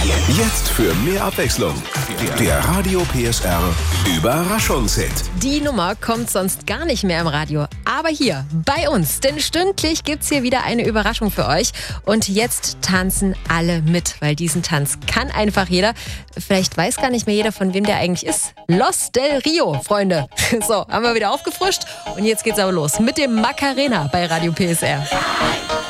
Jetzt für mehr Abwechslung. Der Radio PSR Überraschungshit. Die Nummer kommt sonst gar nicht mehr im Radio, aber hier bei uns, denn stündlich gibt's hier wieder eine Überraschung für euch. Und jetzt tanzen alle mit, weil diesen Tanz kann einfach jeder. Vielleicht weiß gar nicht mehr jeder, von wem der eigentlich ist. Los del Rio, Freunde. So, haben wir wieder aufgefrischt und jetzt geht's aber los mit dem Macarena bei Radio PSR.